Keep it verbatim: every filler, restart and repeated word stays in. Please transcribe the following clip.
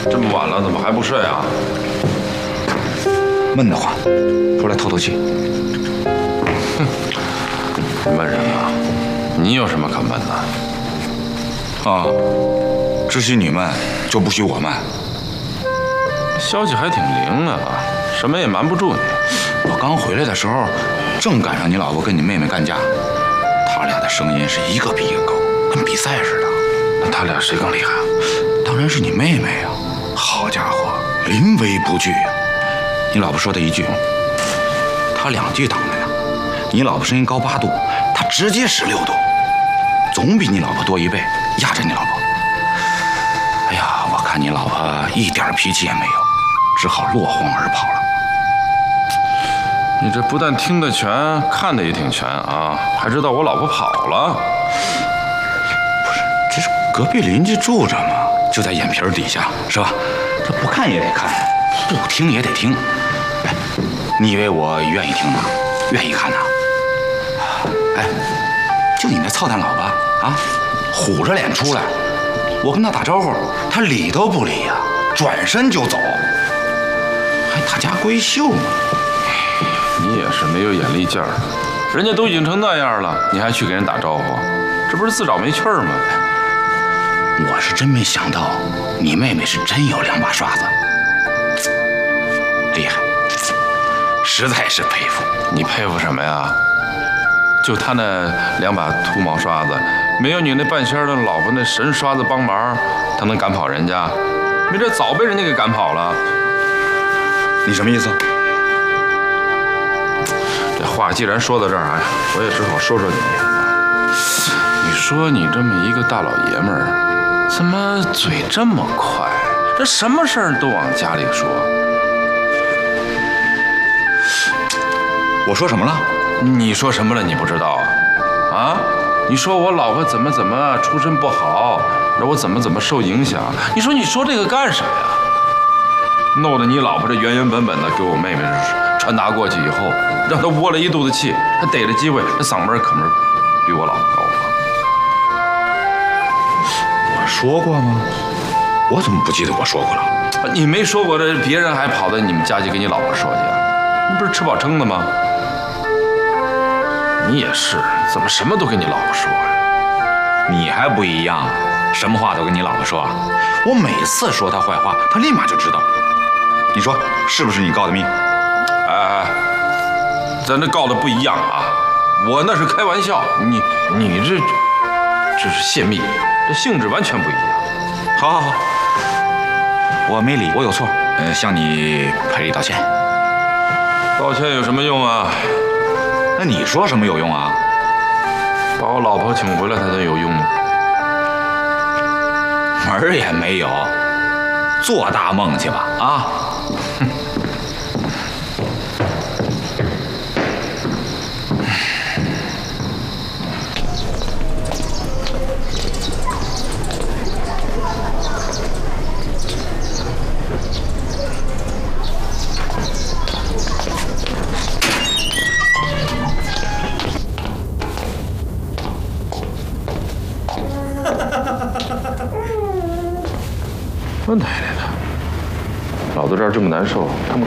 这么晚了，怎么还不睡啊？ 闷得慌，出来透透气。 哼，闷人啊！你有什么可闷的？ 啊，只许你闷，就不许我闷。 消息还挺灵啊，什么也瞒不住你。 我刚回来的时候，正赶上你老婆跟你妹妹干架，他俩的声音是一个比一个高，跟比赛似的。 那他俩谁更厉害？ 当然是你妹妹啊！好家伙，临危不惧呀！你老婆说的一句，他两句挡着呢。你老婆声音高八度，他直接十六度，总比你老婆多一倍，压着你老婆。哎呀，我看你老婆一点脾气也没有，只好落荒而跑了。 你这不但听得全，看得也挺全啊，还知道我老婆跑了。 不是，这是隔壁邻居住着嘛，就在眼皮底下，是吧？这不看也得看，不听也得听。哎，你以为我愿意听吗？愿意看呐？哎，就你那操蛋老婆啊，虎着脸出来，我跟他打招呼，他理都不理呀、啊，转身就走，还他家闺秀呢。 你也是没有眼力劲儿，人家都已经成那样了，你还去给人打招呼，这不是自找没趣儿吗？ 我是真没想到，你妹妹是真有两把刷子，厉害，实在是佩服。 你佩服什么呀？就他那两把秃毛刷子，没有你那半仙的老婆那神刷子帮忙，他能赶跑人家？没准早被人家给赶跑了。 你什么意思？ 这话既然说到这儿，哎，我也只好说说你。你说你这么一个大老爷们儿，怎么嘴这么快？这什么事儿都往家里说。 我说什么了？ 你说什么了？你不知道啊？啊？你说我老婆怎么怎么出身不好，让我怎么怎么受影响？你说你说这个干啥呀？弄得你老婆这原原本本的给我妹妹传达过去以后，让她窝了一肚子气，她逮着机会，这嗓门可没比我老婆高啊。 我说过吗？我怎么不记得我说过了？ 你没说过，这别人还跑到你们家去给你老婆说去，你不是吃饱撑的吗？你也是，怎么什么都跟你老婆说呀？ 你还不一样，什么话都跟你老婆说。我每次说她坏话，她立马就知道。你说是不是你告的密？ 哎哎，咱这告的不一样啊！我那是开玩笑，你你这这是泄密，这性质完全不一样。 好好好，我没理，我有错，呃，向你赔礼道歉。 道歉有什么用啊？ 那你说什么有用啊？ 把我老婆请回来才能有用吗？ 门儿也没有，做大梦去吧啊！哼。 我奶奶的，老子这儿这么难受，他们